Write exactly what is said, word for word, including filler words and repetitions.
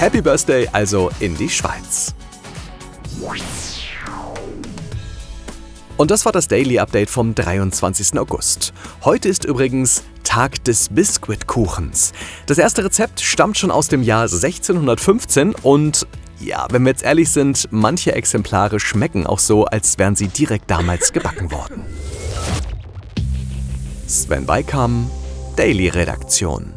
Happy Birthday also in die Schweiz. Und das war das Daily Update vom dreiundzwanzigsten August. Heute ist übrigens Tag des Biskuitkuchens. Das erste Rezept stammt schon aus dem Jahr sechzehnhundertfünfzehn und ja, wenn wir jetzt ehrlich sind, manche Exemplare schmecken auch so, als wären sie direkt damals gebacken worden. Sven Weikam, Daily Redaktion.